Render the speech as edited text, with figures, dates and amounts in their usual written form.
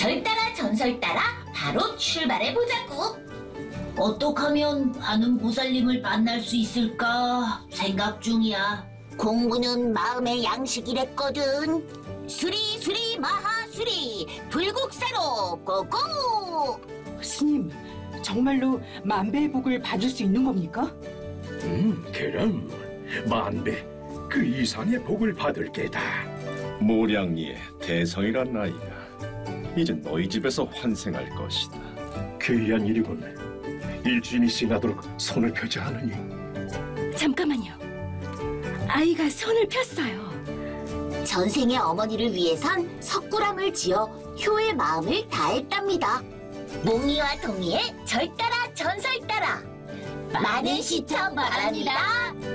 절 따라 전설 따라 바로 출발해보자고. 어떻게 하면 하는 보살님을 만날 수 있을까 생각 중이야. 공부는 마음의 양식이랬거든. 수리 마하수리 불국사로 고고. 스님, 정말로 만배의 복을 받을 수 있는 겁니까? 그럼 만배 그 이상의 복을 받을 게다. 모량리의 대성이란 나이가 이제 너희 집에서 환생할 것이다. 귀한 일이군. 일주인이 지나도록 손을 펴지 않으니. 잠깐만요. 아이가 손을 폈어요. 전생의 어머니를 위해선 석굴암을 지어 효의 마음을 다했답니다. 몽이와 동이의 절 따라 전설 따라 많은 시청 바랍니다.